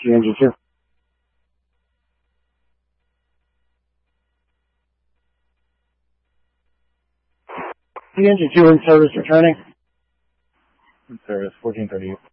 GNG2. GNG2 in service returning. In service, 1438.